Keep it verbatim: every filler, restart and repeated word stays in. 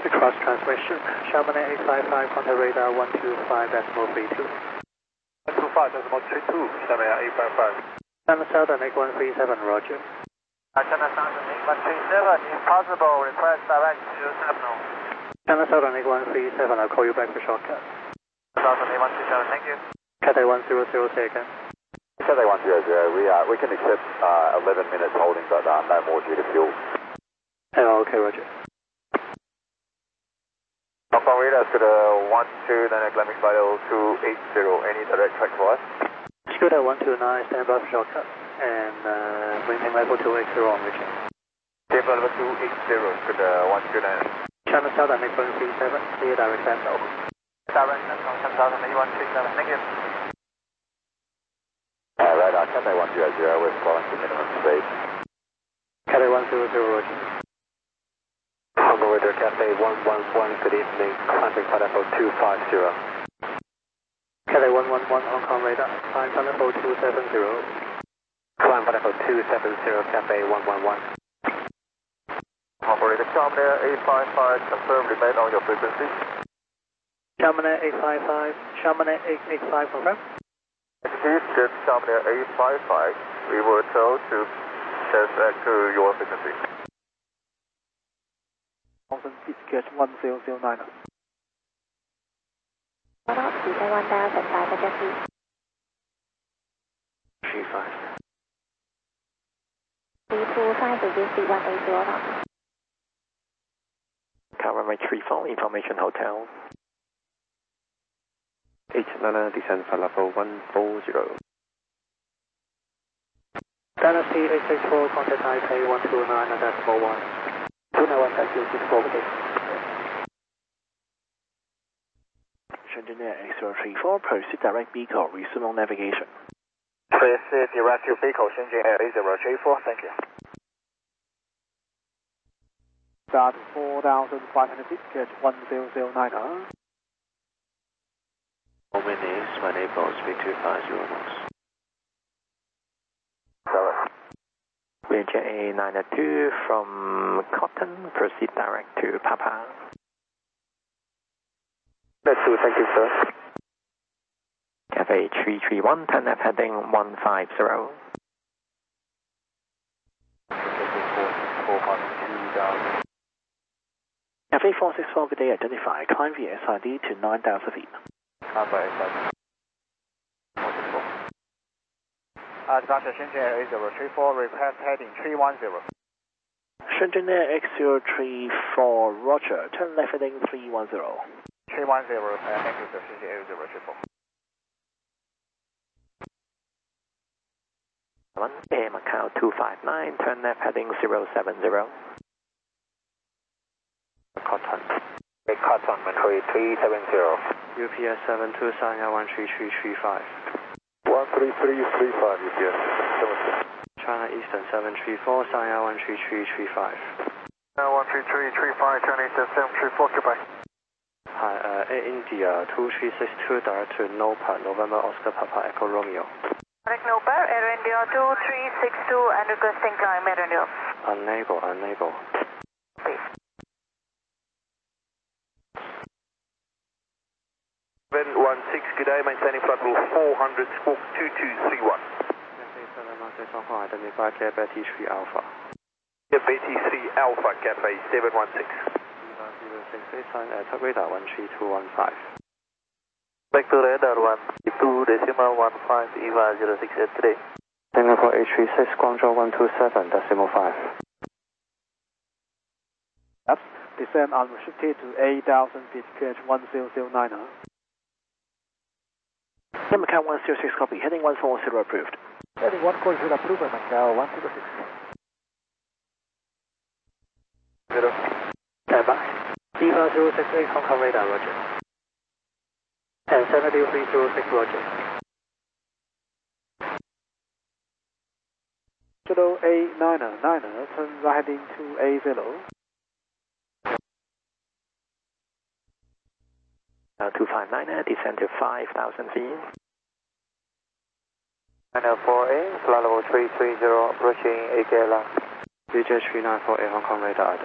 Cross transmission, Chamonix eight five five, contact radar one two five decimal three two. one two five decimal three two, Chamonix eight five five. China Southern eight one three seven, roger. China Southern eight one three seven, if possible, request direct to Terminal. China Southern eight one three seven, I'll call you back for shortcut. Southern eight one three seven, thank you. Cathay one zero zero, say again. Cathay one zero zero, we, uh, we can accept uh, eleven minutes holding, but uh, no more due to fuel. Oh, okay, roger. Hong Kong radar, Scooter one two, then Dynamic Vital two eight zero, any direct track for us? Scooter one two nine, stand by for shortcut. And uh, maintain level two eight zero on reaching. Table level two eight zero, Scooter one two nine. China Southern eight one three seven, clear direct Central. Direct Central, China Southern eight one three seven, thank you. Uh, radar, Cathay one zero zero, we're following to minimum speed. Cathay one zero zero, roger. Hong Kong radar, Cathay one one one, good evening, climbing Pineapple two five zero. Cathay one one one, Hong Kong radar, climb Pineapple two seven zero. Climb Pineapple two seven zero, Cathay one one one. Operator, Chamonix eight five five, confirm remain on your frequency. Chamonix eight five five, Chamonix eight eight five, confirm. Please get Chamonix eight five five, we were told to test back to your frequency. Thousand pitch one zero zero nine. one up, Peter one thousand five hundred feet. three five. three two five, reduce speed one eight zero knots. Car runway three four, information hotel. H nine descend for level one four zero. Dynasty eight six four, contact Taipei one two nine and decimal one. two nine one, thank you, six four, okay. Engineer X zero three four, proceed direct vehicle, resume on navigation. Proceed direct to vehicle, Shenzhen Air eight zero three four, thank you. Start four thousand five hundred feet, catch one zero zero nine. Four minutes, my neighbor, speed two five zero knots. Ranger A nine two from Cotton, proceed direct to Papa. That's two, thank you, sir. Cathay three three one, turn left heading one five zero. Cathay four six four, good day, identify, climb via S I D to nine thousand feet. Climb by S I D. Uh, Departure Shenzhen Air eight zero three four, request heading three one zero. Shenzhen Air X zero three four, roger, turn left heading three one zero. three one zero, uh, thank you, sir, Shenzhen Air eight zero three four. Air Macau two five nine, turn left heading zero seven zero. Cotton. Hey, Cotton, Mandarin three seven zero. U P S seven two, Sanya one three three three five. one three three three five, U P S. China Eastern seven three four, Sanya one three three three five. Uh, one three three three five, China Eastern seven three four, goodbye. Hi, uh, Air India two three six two, direct to Nopa, November Oscar Papa Echo Romeo. Direct Nopa, Air India two three six two and requesting climb Air India. Unable, unable. Please. seven one six, good day, maintaining flight level four hundred, squawk two two three one. Identify Cathay B T three Alpha. Yeah, B T three Alpha, Cathay seven one six. zero six eight, sign at radar one three two one five. Back to radar one two decimal one five, E V A zero six eight three. Singapore eight three six, Guangzhou one two seven, decimal five. That's descend unrestricted to eight thousand feet, catch one zero zero nine. Air Macau one zero six, copy, heading one four zero approved. Heading one four zero approved, Macau one zero six. Zero. Stand by. E V A zero six eight, Hong Kong radar, roger. And seven three zero six, roger. Kilo A nine nine, turn right heading to A zero. Uh, two five nine, descend to five thousand feet. nine four A, flight level three three zero, approaching A K L. V J three nine four A, Hong Kong radar.